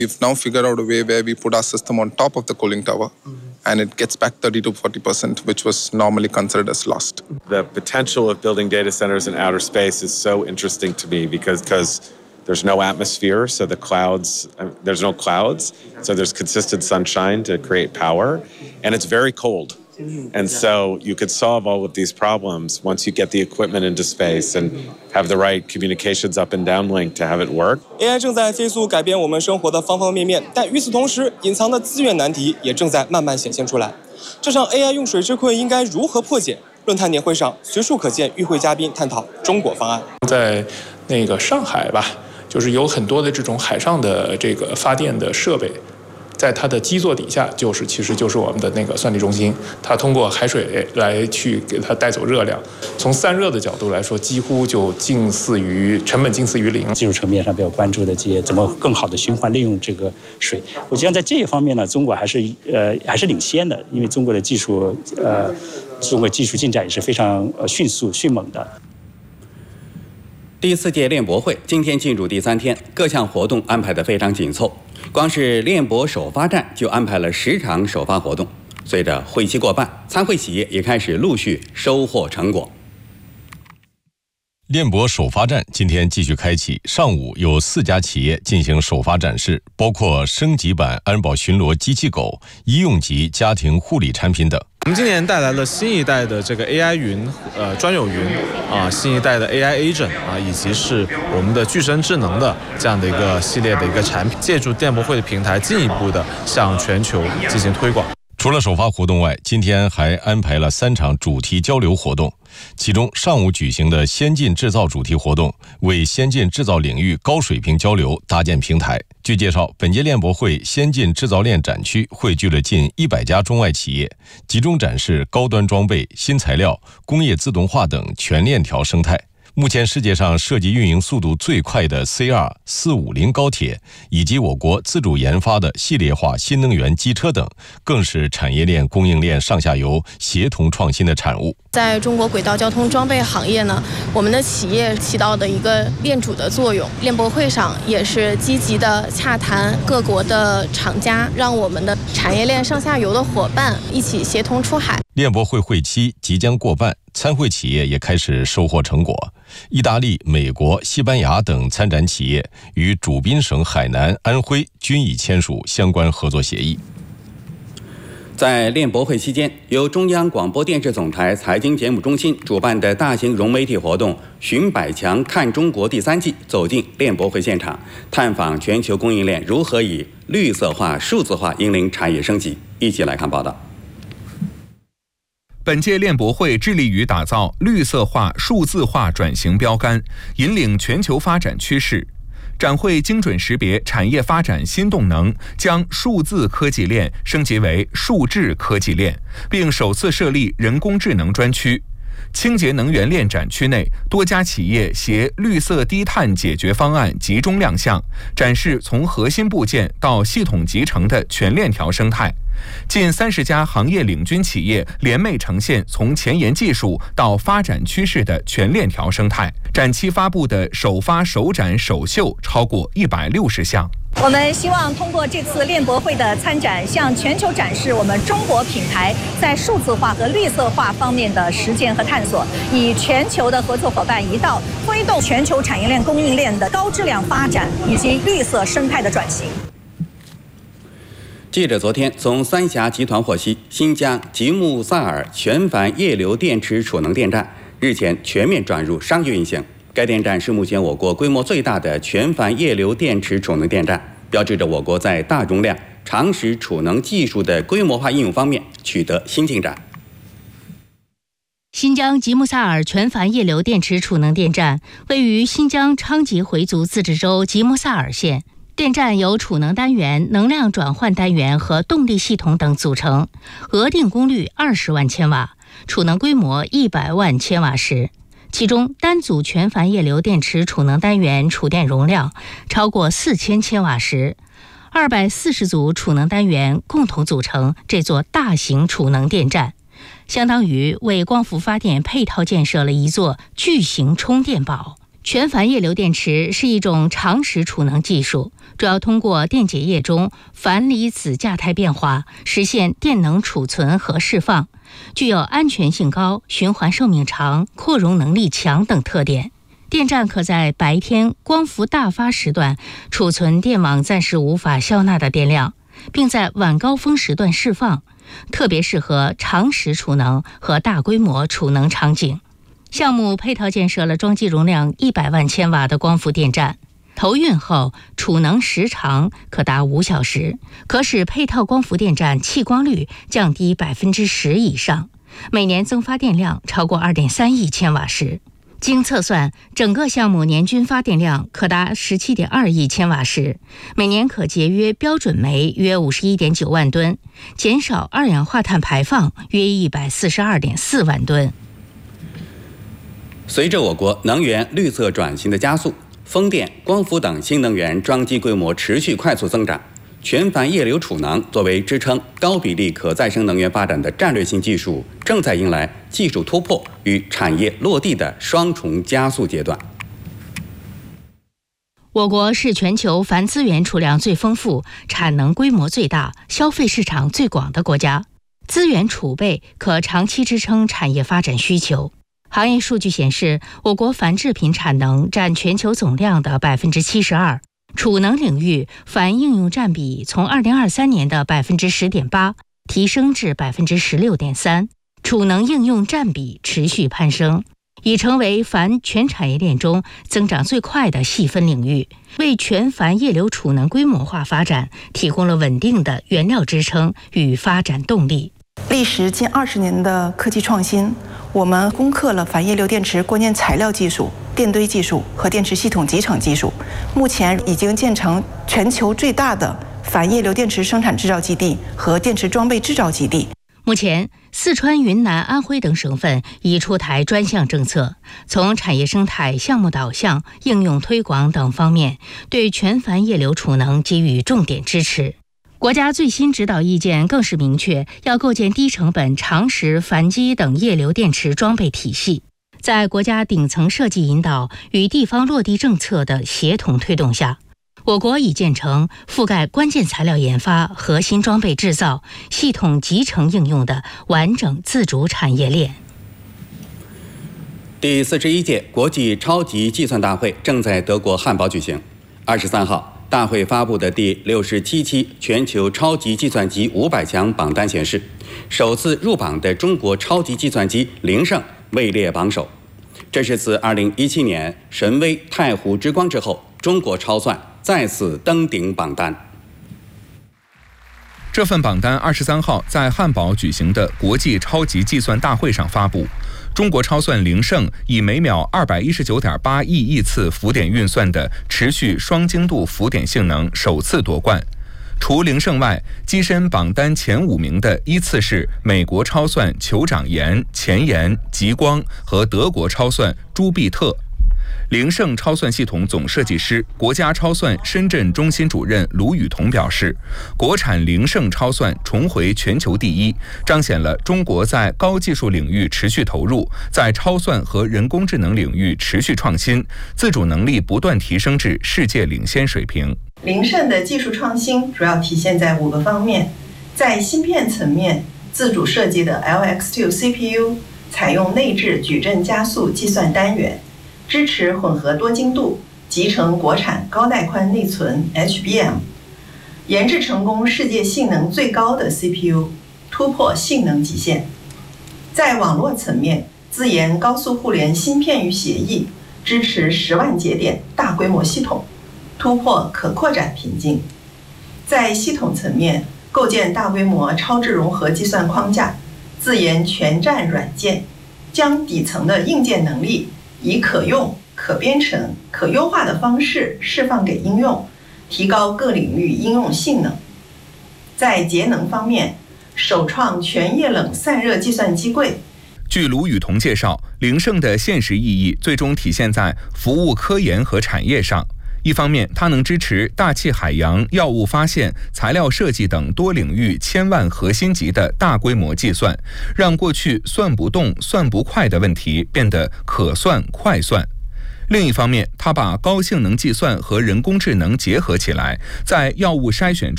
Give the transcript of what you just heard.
We've now figured out a way where we put our system on top of the cooling tower, and it gets back 30 to 40%, which was normally considered as lost. The potential of building data centers in outer space is so interesting to me because there's no atmosphere, so there's no clouds, so there's consistent sunshine to create power, and it's very cold. And so you could solve all of these problems once you get the equipment into space and have the right communications up and down link to have it work. AI 正在飞速改变我们生活的方方面面，但与此同时，隐藏的资源难题也正在慢慢显现出来。这场 AI 用水之困应该如何破解？论坛年会上，随处可见与会嘉宾探讨中国方案。 在那个上海吧，就是有很多的这种海上的这个发电的设备。在它的基座底下，其实就是我们的那个算力中心，它通过海水来去给它带走热量。从散热的角度来说，几乎就成本近似于零。 技术层面上比较关注的这些怎么更好的循环利用这个水，我觉得在这一方面呢，中国还是领先的，因为中国技术进展也是非常迅速迅猛的。 第4届链博会今天进入第3天，各项活动安排得非常紧凑。光是链博首发站就安排了10场首发活动。随着会期过半，参会企业也开始陆续收获成果。 链博首发站今天继续开启，上午有4家企业进行首发展示，包括升级版安保巡逻机器狗、医用级家庭护理产品等。 我们今年带来了新一代的这个 AI 云专有云新一代的 AI Agent 以及是我们的具身智能的这样的一个系列的一个产品，借助电博会的平台进一步的向全球进行推广。 除了首发活动外，今天还安排了3场主题交流活动。其中上午举行的先进制造主题活动，为先进制造领域高水平交流搭建平台。据介绍，本届链博会先进制造链展区汇聚了近100家中外企业，集中展示高端装备、新材料、工业自动化等全链条生态。目前世界上设计运营速度最快的 CR450 高铁，以及我国自主研发的系列化新能源机车等，更是产业链供应链上下游协同创新的产物。 在中国轨道交通装备行业呢，我们的企业起到的一个链主的作用。链博会上也是积极的洽谈各国的厂家，让我们的产业链上下游的伙伴一起协同出海。 链博会会期即将过半，参会企业也开始收获成果。意大利、美国、西班牙等参展企业与主宾省海南、安徽均已签署相关合作协议。 在链博会期间，由中央广播电视总台财经节目中心主办的大型融媒体活动“寻百强看中国”第3季走进链博会现场，探访全球供应链如何以绿色化、数字化引领产业升级。一起来看报道。 本届链博会致力于打造绿色化、数字化转型标杆，引领全球发展趋势。展会精准识别产业发展新动能，将数字科技链升级为数智科技链，并首次设立人工智能专区。清洁能源链展区内，多家企业携绿色低碳解决方案集中亮相，展示从核心部件到系统集成的全链条生态。近30家行业领军企业联袂呈现从前沿技术到发展趋势的全链条生态。展期发布的首发、首展、首秀超过160项。 我们希望通过这次链博会的参展，向全球展示我们中国品牌在数字化和绿色化方面的实践和探索，以全球的合作伙伴一道，推动全球产业链供应链的高质量发展以及绿色生态的转型。 记者昨天从三峡集团获悉，新疆吉木萨尔全帆液流电池储能电站日前全面转入商业运行。该电站是目前我国规模最大的全帆液流电池储能电站，标志着我国在大容量长时储能技术的规模化应用方面取得新进展。 新疆吉木萨尔全帆液流电池储能电站位于新疆昌吉回族自治州吉木萨尔县。电站由储能单元、能量转换单元和动力系统等组成，额定功率20万千瓦，储能规模100万千瓦时。其中单组全帆液流电池储能单元储电容量超过4000千瓦时，240组储能单元共同组成这座大型储能电站，相当于为光伏发电配套建设了一座巨型充电宝。 全钒液流电池是一种长时储能技术，主要通过电解液中钒离子价态变化，实现电能储存和释放，具有安全性高、循环寿命长、扩容能力强等特点。电站可在白天光伏大发时段储存电网暂时无法消纳的电量，并在晚高峰时段释放，特别适合长时储能和大规模储能场景。项目配套建设了装机容量100万千瓦的光伏电站，投运后储能时长可达5小时，可使配套光伏电站弃光率降低10%以上，每年增发电量超过2.3亿千瓦时。经测算，整个项目年均发电量可达17.2亿千瓦时，每年可节约标准煤约51.9万吨，减少二氧化碳排放约142.4万吨。 随着我国能源绿色转型的加速，风电、光伏等新能源装机规模持续快速增长，全钒液流储能作为支撑高比例可再生能源发展的战略性技术，正在迎来技术突破与产业落地的双重加速阶段。 我国是全球钒资源储量最丰富、产能规模最大、消费市场最广的国家，资源储备可长期支撑产业发展需求。行业数据显示，我国钒制品产能占全球总量的72%，储能领域钒应用占比从2023年的10.8%提升至16.3%，储能应用占比持续攀升，已成为钒全产业链中增长最快的细分领域，为全钒液流储能规模化发展提供了稳定的原料支撑与发展动力。 历时近20年的科技创新，我们攻克了钒液流电池关键材料技术、电堆技术和电池系统集成技术，目前已经建成全球最大的钒液流电池生产制造基地和电池装备制造基地。 目前，四川、云南、安徽等省份已出台专项政策，从产业生态、项目导向、应用推广等方面，对全钒液流储能给予重点支持。国家最新指导意见更是明确，要构建低成本、长时钒基等液流电池装备体系。在国家顶层设计引导与地方落地政策的协同推动下，我国已建成覆盖关键材料研发、核心装备制造、系统集成应用的完整自主产业链。 第41届国际超级计算大会正在德国汉堡举行。23号，大会发布的第67期全球超级计算机500强榜单显示，首次入榜的中国超级计算机灵盛位列榜首。这是自2017年神威太湖之光之后，中国超算再次登顶榜单。 这份榜单23号在汉堡举行的国际超级计算大会上发布。中国超算灵盛以每秒219.8亿亿次浮点运算的持续双精度浮点性能首次夺冠。除灵盛外，跻身榜单前5名的依次是美国超算酋长岩、前沿、极光和德国超算朱庇特。灵盛超算系统总设计师、国家超算深圳中心主任卢宇彤表示，国产灵盛超算重回全球第一，彰显了中国在高技术领域持续投入，在超算和人工智能领域持续创新，自主能力不断提升至世界领先水平。 灵盛的技术创新主要体现在5个方面，在芯片层面，自主设计的 LX2 CPU 采用内置矩阵加速计算单元，支持混合多精度，集成国产高带宽内存 HBM， 研制成功世界性能最高的 CPU， 突破性能极限。在网络层面，自研高速互联芯片与协议，支持10万节点大规模系统，突破可扩展瓶颈。在系统层面，构建大规模超智融合计算框架，自研全站软件，将底层的硬件能力以可用、可编程、可优化的方式释放给应用，提高各领域应用性能。在节能方面，首创全液冷散热计算机柜。 据卢宇彤介绍，灵盛的现实意义最终体现在服务科研和产业上。一方面，它能支持大气海洋、药物发现、材料设计等多领域1000万核心级的大规模计算，让过去算不动、算不快的问题变得可算快算。 另一方面，它把高性能计算和人工智能结合起来，在药物筛选中